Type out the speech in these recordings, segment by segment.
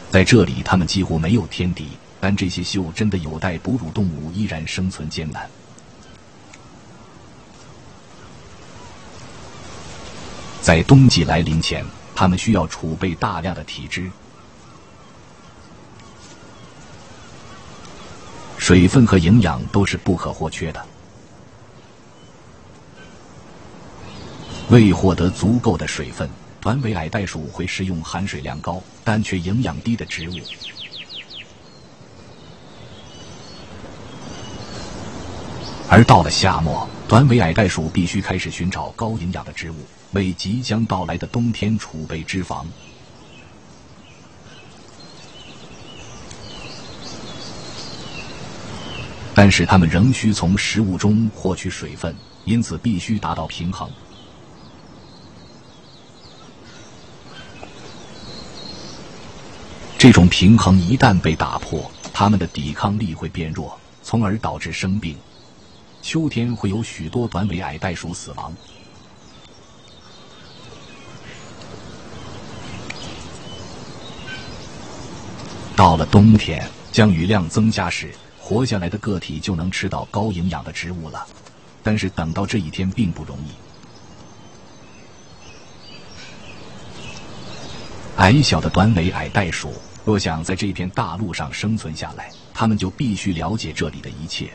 在这里它们几乎没有天敌，但这些鹫真的有待哺乳动物依然生存艰难。在冬季来临前，它们需要储备大量的体脂。水分和营养都是不可或缺的。为获得足够的水分，短尾矮袋鼠会食用含水量高但却营养低的植物。而到了夏末，短尾矮袋鼠必须开始寻找高营养的植物，为即将到来的冬天储备脂肪。但是它们仍需从食物中获取水分，因此必须达到平衡。这种平衡一旦被打破，它们的抵抗力会变弱，从而导致生病。秋天会有许多短尾矮袋鼠死亡。到了冬天，降雨量增加时，活下来的个体就能吃到高营养的植物了。但是等到这一天并不容易。矮小的短尾矮袋鼠若想在这片大陆上生存下来，它们就必须了解这里的一切。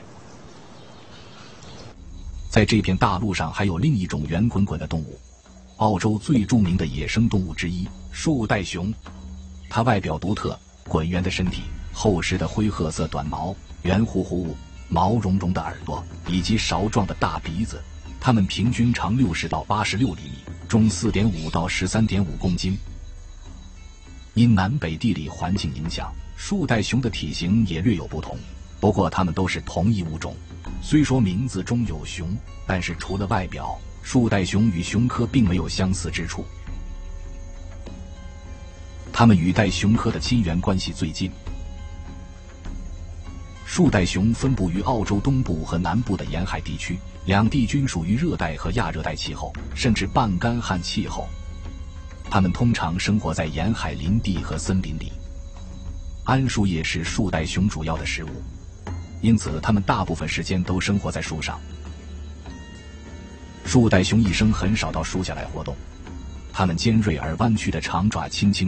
在这片大陆上还有另一种圆滚滚的动物，澳洲最著名的野生动物之一——树袋熊。它外表独特，滚圆的身体，厚实的灰褐色短毛，圆乎乎、毛茸茸的耳朵，以及勺状的大鼻子。它们平均长60到86厘米，重4.5到13.5公斤。因南北地理环境影响，树袋熊的体型也略有不同，不过它们都是同一物种。虽说名字中有熊，但是除了外表，树袋熊与熊科并没有相似之处。它们与袋熊科的亲缘关系最近。树袋熊分布于澳洲东部和南部的沿海地区，两地均属于热带和亚热带气候，甚至半干旱气候。它们通常生活在沿海林地和森林里。桉树叶是树袋熊主要的食物，因此它们大部分时间都生活在树上。树袋熊一生很少到树下来活动，它们尖锐而弯曲的长爪轻轻